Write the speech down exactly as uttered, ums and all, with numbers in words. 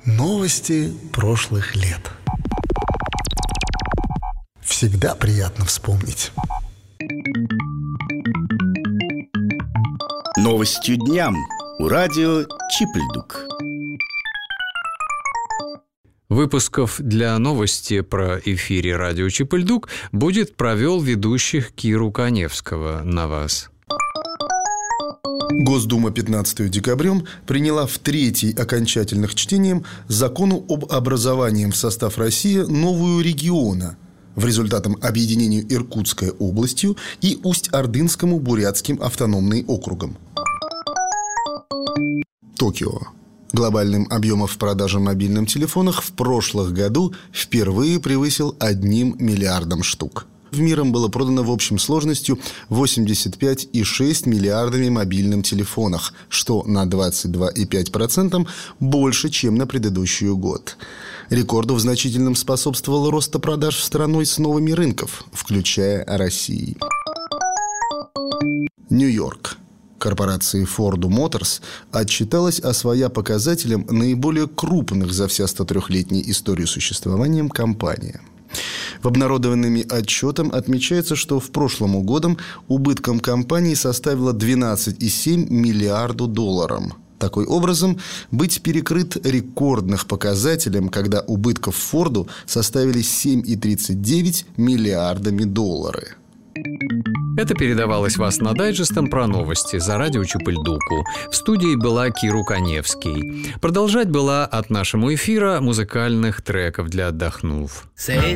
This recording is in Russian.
Новости прошлых лет. Всегда приятно вспомнить. Новостью дням у радио Чипльдук. Выпусков для новости про эфире радио Чипльдук будет провел ведущих Киру Каневского на вас. Госдума пятнадцатого декабря приняла в третий окончательных чтением закону об образовании в состав России новую региона в результате объединению Иркутской областью и Усть-Ордынскому бурятским автономным округом. Токио. Глобальным объемом в продаже мобильных телефонов в прошлом году впервые превысил одним миллиардом штук. В миром было продано в общем сложностью восемьдесят пять целых шесть десятых миллиардами мобильных телефонов, что на двадцать два целых пять десятых процента больше, чем на предыдущий год. Рекорду в значительном способствовал рост продаж страной с новыми рынков, включая Россию. Нью-Йорк. Корпорация Ford Motors отчиталась о своих показателях наиболее крупных за вся стотрёхлетнюю историю существования компании. В обнародованном отчетом отмечается, что в прошлом году убытком компании составило двенадцать целых семь десятых миллиарда долларов. Такой образом, быть перекрыт рекордных показателем, когда убытков Форду составили семь целых тридцать девять сотых миллиардами долларов. Это передавалось вас на дайджестом про новости за радио Чипльдуку. В студии была Киру Каневский. Продолжать была от нашего эфира музыкальных треков для отдохнув. Say